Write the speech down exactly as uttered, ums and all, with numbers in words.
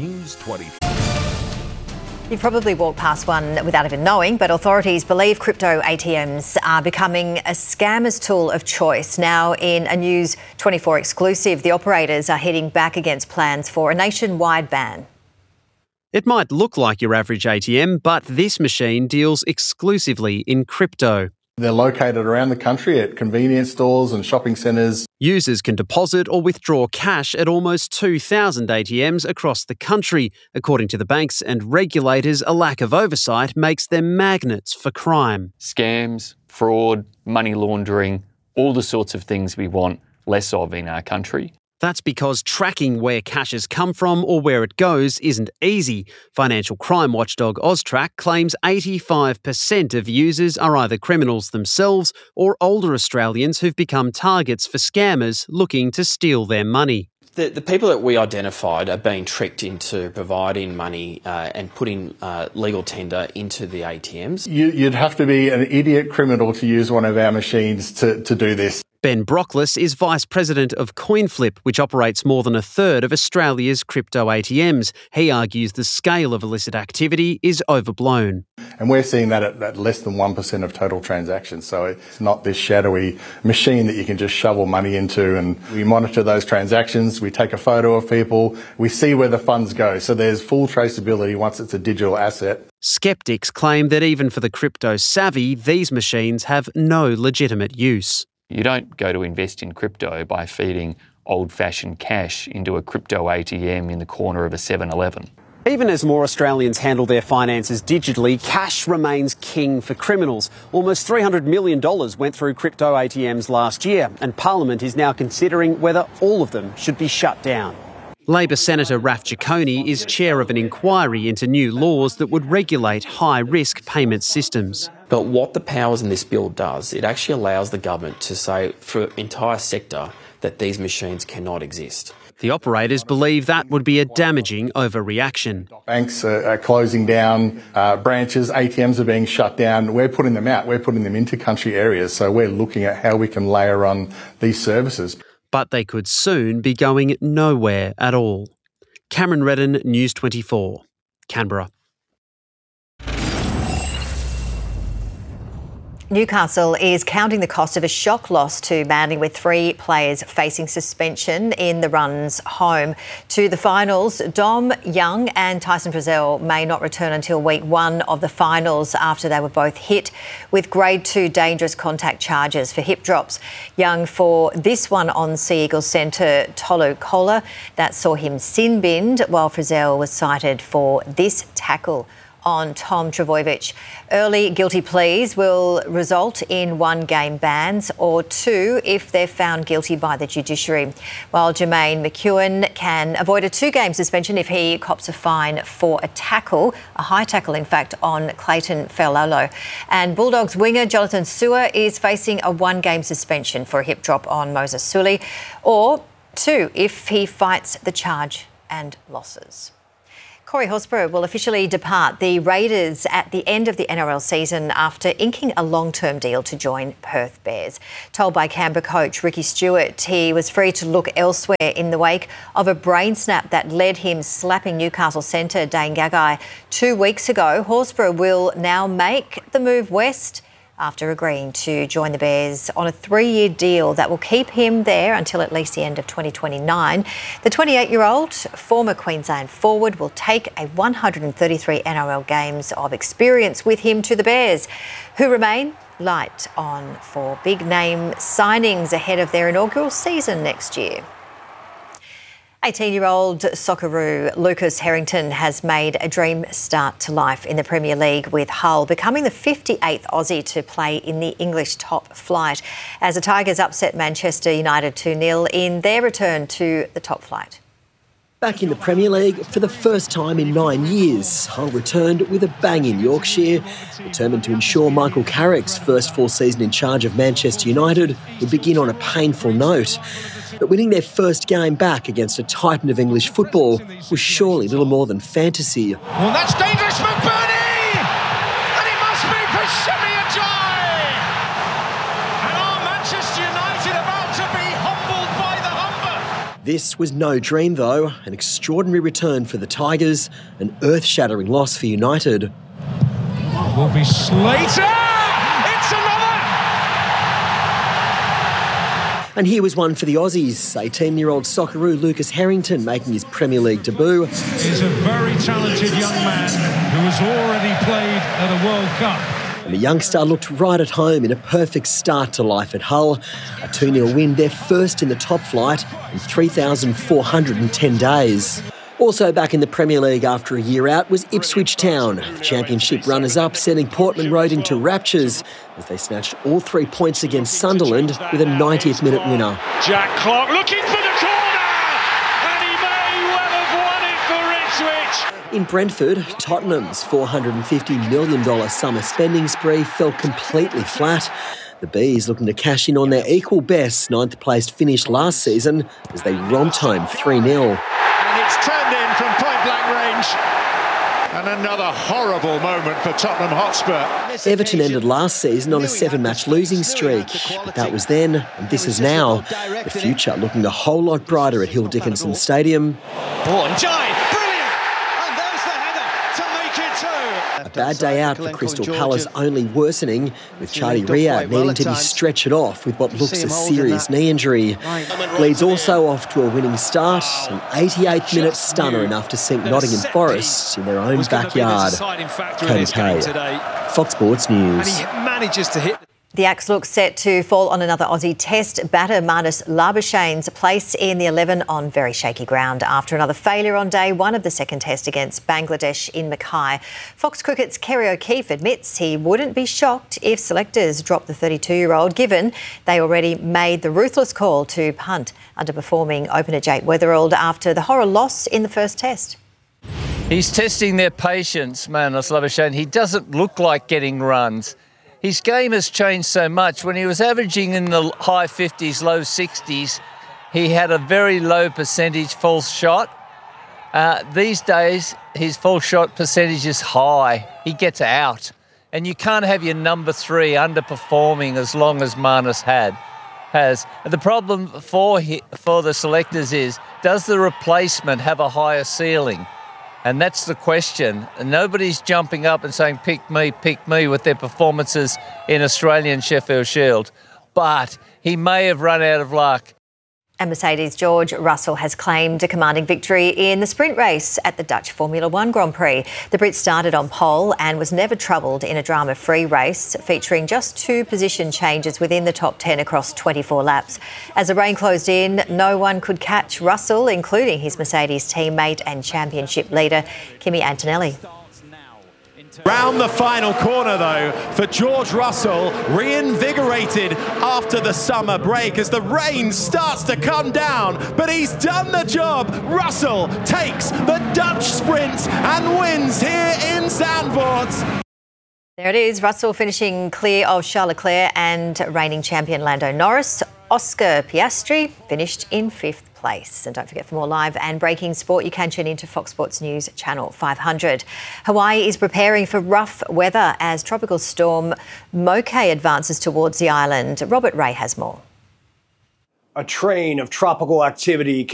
News twenty-four. You've probably walked past one without even knowing, but authorities believe crypto A T Ms are becoming a scammer's tool of choice. Now, in a News twenty-four exclusive, the operators are hitting back against plans for a nationwide ban. It might look like your average A T M, but this machine deals exclusively in crypto. They're located around the country at convenience stores and shopping centres. Users can deposit or withdraw cash at almost two thousand A T Ms across the country. According to the banks and regulators, a lack of oversight makes them magnets for crime. Scams, fraud, money laundering, all the sorts of things we want less of in our country. That's because tracking where cash has come from or where it goes isn't easy. Financial crime watchdog Austrac claims eighty-five percent of users are either criminals themselves or older Australians who've become targets for scammers looking to steal their money. The, the people that we identified are being tricked into providing money uh, and putting uh, legal tender into the A T Ms. You, you'd have to be an idiot criminal to use one of our machines to, to do this. Ben Brockles is Vice President of CoinFlip, which operates more than a third of Australia's crypto A T Ms. He argues the scale of illicit activity is overblown. And we're seeing that at, at less than one percent of total transactions. So it's not this shadowy machine that you can just shovel money into. And we monitor those transactions, we take a photo of people, we see where the funds go. So there's full traceability once it's a digital asset. Skeptics claim that even for the crypto savvy, these machines have no legitimate use. You don't go to invest in crypto by feeding old-fashioned cash into a crypto A T M in the corner of a seven eleven. Even as more Australians handle their finances digitally, cash remains king for criminals. Almost three hundred million dollars went through crypto A T Ms last year, and Parliament is now considering whether all of them should be shut down. Labor Senator Raf Ciccone is chair of an inquiry into new laws that would regulate high-risk payment systems. But what the powers in this bill does, it actually allows the government to say for an entire sector that these machines cannot exist. The operators believe that would be a damaging overreaction. Banks are, are closing down uh, branches, A T Ms are being shut down. We're putting them out, we're putting them into country areas, so we're looking at how we can layer on these services. But they could soon be going nowhere at all. Cameron Redden, News twenty-four, Canberra. Newcastle is counting the cost of a shock loss to Manly, with three players facing suspension in the run's home to the finals. Dom Young and Tyson Frizell may not return until week one of the finals after they were both hit with grade two dangerous contact charges for hip drops. Young for this one on Sea Eagles centre Tolu Kola. That saw him sin binned, while Frizell was cited for this tackle on Tom Trbojevic. Early guilty pleas will result in one-game bans or two if they're found guilty by the judiciary, while Jermaine McEwen can avoid a two-game suspension if he cops a fine for a tackle, a high tackle in fact, on Clayton Failolo. And Bulldogs winger Jonathan Sewer is facing a one-game suspension for a hip drop on Moses Suli, or two if he fights the charge and losses. Corey Horsburgh will officially depart the Raiders at the end of the N R L season after inking a long-term deal to join Perth Bears. Told by Canberra coach Ricky Stewart he was free to look elsewhere in the wake of a brain snap that led him slapping Newcastle centre Dane Gagai two weeks ago. Horsburgh will now make the move west after agreeing to join the Bears on a three-year deal that will keep him there until at least the end of twenty twenty-nine. The twenty-eight-year-old former Queensland forward will take a one hundred thirty-three N R L games of experience with him to the Bears, who remain light on for big-name signings ahead of their inaugural season next year. eighteen-year-old Socceroo Lucas Harrington has made a dream start to life in the Premier League with Hull, becoming the fifty-eighth Aussie to play in the English top flight as the Tigers upset Manchester United two nil in their return to the top flight. Back in the Premier League for the first time in nine years, Hull returned with a bang in Yorkshire, determined to ensure Michael Carrick's first full season in charge of Manchester United would begin on a painful note. But winning their first game back against a titan of English football was surely little more than fantasy. Well, that's dangerous, McBurney! And it must be for Shimmy Ajayi! And are Manchester United about to be humbled by the humber? This was no dream, though. An extraordinary return for the Tigers, an earth-shattering loss for United. Will be Slater! It's another! And here was one for the Aussies. eighteen-year-old Socceroo Lucas Harrington making his Premier League debut. He's a very talented young man who has already played at a World Cup. And the youngster looked right at home in a perfect start to life at Hull. A two nil win, their first in the top flight in three thousand four hundred ten days. Also back in the Premier League after a year out was Ipswich Town, the championship runners-up, sending Portman Road into raptures as they snatched all three points against Sunderland with a ninetieth minute winner. Jack Clark looking for the corner, and he may well have won it for Ipswich. In Brentford, Tottenham's four hundred fifty million dollars summer spending spree fell completely flat. The Bees looking to cash in on their equal best ninth-placed finish last season as they romped home three nil. And it's turned in from point-blank range. And another horrible moment for Tottenham Hotspur. Everton ended last season on a seven-match losing streak, but that was then, and this is now. The future looking a whole lot brighter at Hill Dickinson Stadium. Oh, and Jai, brilliant! And there's the header to make it two. A bad day out for Crystal Palace only worsening, with Charlie Riyad needing to be stretchered off with what looks a serious knee injury. Leeds also off to a winning start, an eighty-eighth minute stunner enough to sink Nottingham Forest in their own backyard. Cody Kay, Fox Sports News. And he manages to hit. The axe looks set to fall on another Aussie Test batter. Marnus Labuschagne's place in the eleven on very shaky ground after another failure on day one of the second Test against Bangladesh in Mackay. Fox Cricket's Kerry O'Keefe admits he wouldn't be shocked if selectors dropped the thirty-two-year-old, given they already made the ruthless call to punt underperforming opener Jake Weatherald after the horror loss in the first Test. He's testing their patience, Marnus Labuschagne. He doesn't look like getting runs. His game has changed so much. When he was averaging in the high fifties, low sixties, he had a very low percentage false shot. Uh, these days, his false shot percentage is high. He gets out. And you can't have your number three underperforming as long as Marnus had, has. The problem for, he, for the selectors is, does the replacement have a higher ceiling? And that's the question. Nobody's jumping up and saying, pick me, pick me, with their performances in Australian Sheffield Shield. But he may have run out of luck. And Mercedes' George Russell has claimed a commanding victory in the sprint race at the Dutch Formula One Grand Prix. The Brit started on pole and was never troubled in a drama-free race, featuring just two position changes within the top ten across twenty-four laps. As the rain closed in, no one could catch Russell, including his Mercedes teammate and championship leader, Kimi Antonelli. Round the final corner, though, for George Russell, reinvigorated after the summer break as the rain starts to come down, but he's done the job. Russell takes the Dutch sprint and wins here in Zandvoort. There it is, Russell finishing clear of Charles Leclerc and reigning champion Lando Norris. Oscar Piastri finished in fifth place. And don't forget, for more live and breaking sport, you can tune into Fox Sports News Channel five hundred. Hawaii is preparing for rough weather as tropical storm Moke advances towards the island. Robert Ray has more. A train of tropical activity